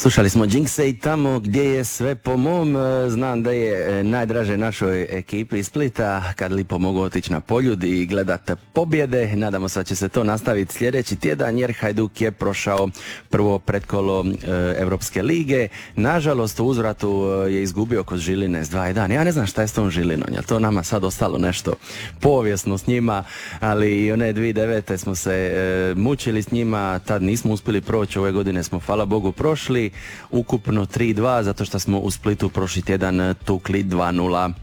Slušali smo Džinkse i tamo gdje je sve po mom. Znam da je najdraže našoj ekipi iz Splita kad lipo mogu otići na Poljud i gledati pobjede. Nadamo se da će se to nastaviti sljedeći tjedan jer Hajduk je prošao prvo pretkolo Europske lige. Nažalost u uzvratu je izgubio kod Žiline s 2:1. Ja ne znam šta je s tom Žilinom, je to nama sad ostalo nešto povijesno s njima, ali i one 2009. smo se mučili s njima, tad nismo uspjeli proći, ove godine smo hvala Bogu prošli. Ukupno 3:2 zato što smo u Splitu prošli tjedan tukli 2:0.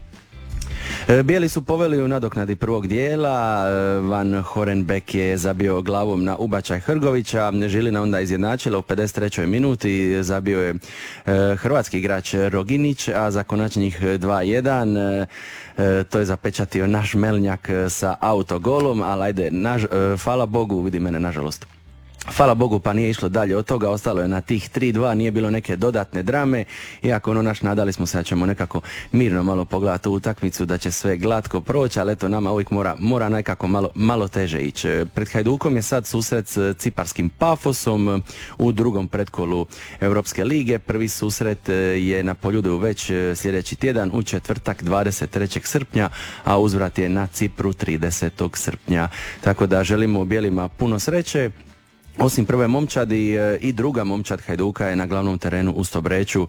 Bijeli su poveli u nadoknadi prvog dijela, Van Horenbeck je zabio glavom na ubačaj Hrgovića, Žilina onda izjednačila u 53. minuti, zabio je hrvatski igrač Roginić, a za konačnih 2:1 to je zapečatio naš Melnjak sa autogolom, ali ajde, hvala Bogu, vidi mene nažalost. Hvala Bogu pa nije išlo dalje od toga, ostalo je na tih 3:2, nije bilo neke dodatne drame, iako nadali smo se da ćemo nekako mirno malo pogledati tu utakmicu, da će sve glatko proći, ali eto nama uvijek mora nekako malo teže ići. Pred Hajdukom je sad susret s ciparskim Pafosom u drugom pretkolu Europske lige. Prvi susret je na Poljudu već sljedeći tjedan u četvrtak 23. srpnja, a uzvrat je na Cipru 30. srpnja. Tako da želimo bijelima puno sreće. Osim prve momčadi i druga momčad Hajduka je na glavnom terenu u Stobreču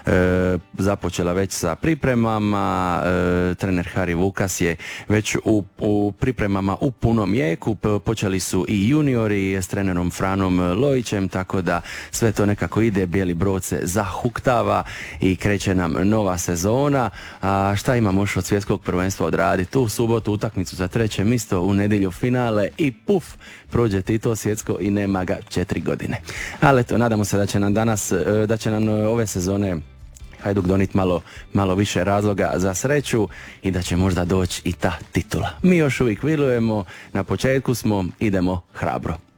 započela već sa pripremama. Trener Hari Vukas je već u pripremama u punom jeku. Počeli su i juniori s trenerom Franom Lojićem, tako da sve to nekako ide, Bijeli Brod se zahuktava i kreće nam nova sezona. A šta imamo još od svjetskog prvenstva odraditi? U subotu utakmicu za 3. mjesto, u nedjelju finale i puf, prođe ti to svjetsko i nema ga 4 godine. Ali eto, nadamo se da će nam ove sezone Hajduk doniti malo više razloga za sreću i da će možda doći i ta titula. Mi još uvijek vilujemo, na početku smo, idemo hrabro.